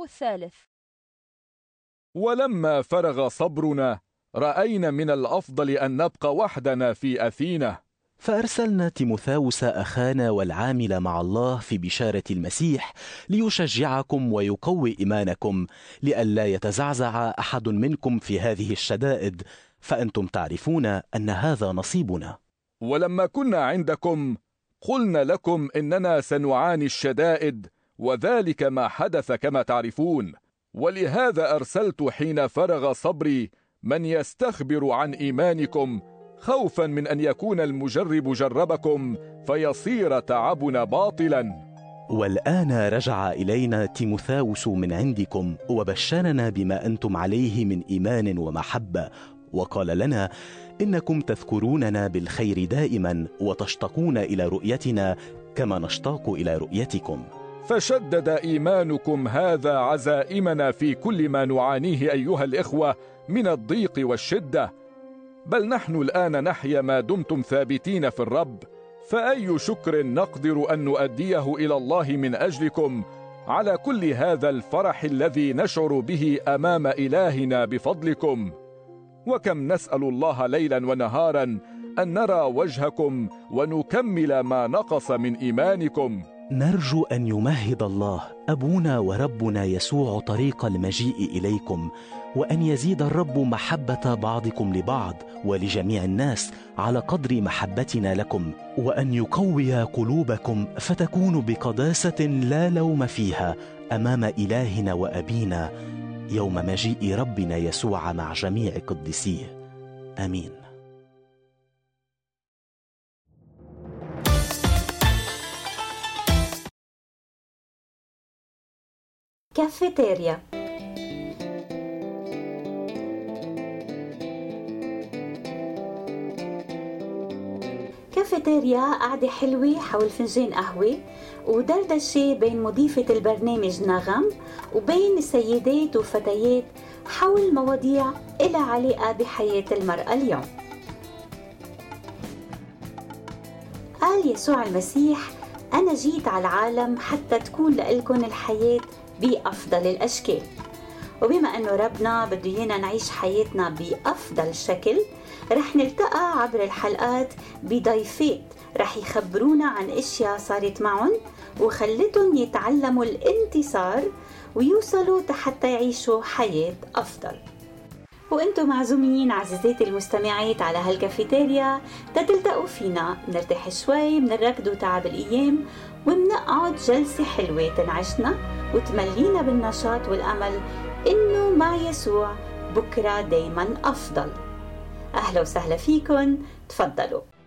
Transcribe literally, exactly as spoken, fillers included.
الثالث. ولما فرغ صبرنا رأينا من الأفضل أن نبقى وحدنا في أثينا، فأرسلنا تيموثاوس أخانا والعامل مع الله في بشارة المسيح ليشجعكم ويقوي إيمانكم، لئلا يتزعزع أحد منكم في هذه الشدائد، فأنتم تعرفون أن هذا نصيبنا. ولما كنا عندكم قلنا لكم إننا سنعاني الشدائد، وذلك ما حدث كما تعرفون، ولهذا أرسلت حين فرغ صبري من يستخبر عن إيمانكم، خوفا من أن يكون المجرب جربكم فيصير تعبنا باطلا. والآن رجع إلينا تيموثاوس من عندكم وبشرنا بما أنتم عليه من إيمان ومحبة، وقال لنا إنكم تذكروننا بالخير دائما وتشتاقون إلى رؤيتنا كما نشتاق إلى رؤيتكم. فشدد إيمانكم هذا عزائمنا في كل ما نعانيه أيها الإخوة من الضيق والشدة، بل نحن الآن نحيا ما دمتم ثابتين في الرب، فأي شكر نقدر أن نؤديه إلى الله من أجلكم على كل هذا الفرح الذي نشعر به أمام إلهنا بفضلكم. وكم نسأل الله ليلا ونهارا أن نرى وجهكم ونكمل ما نقص من إيمانكم. نرجو أن يمهد الله أبونا وربنا يسوع طريق المجيء إليكم، وأن يزيد الرب محبة بعضكم لبعض ولجميع الناس على قدر محبتنا لكم، وأن يقوي قلوبكم فتكونوا بقداسة لا لوم فيها أمام إلهنا وأبينا يوم مجيء ربنا يسوع مع جميع قديسيه. آمين. كافيتيريا. كافيتيريا قعدة حلوة حول فنجان قهوة ودردشة بين مضيفة البرنامج نغم وبين السيدات وفتيات حول مواضيع إلها علاقة بحياة المرأة اليوم. قال يسوع المسيح: أنا جيت على العالم حتى تكون لإلكن الحياة بأفضل الأشكال. وبما أنه ربنا بده إيانا نعيش حياتنا بأفضل شكل، رح نلتقى عبر الحلقات بضيفات رح يخبرونا عن أشياء صارت معهم وخلتهم يتعلموا الانتصار ويوصلوا حتى يعيشوا حياة أفضل. وانتم معزومين عزيزاتي المستمعات على هالكافيتيريا تتلتقوا فينا، منرتاح شوي من الركض وتعب الأيام، ومنقعد جلسة حلوة تنعشنا وتملينا بالنشاط والأمل إنه مع يسوع بكرة دايما أفضل. أهلا وسهلا فيكن، تفضلوا.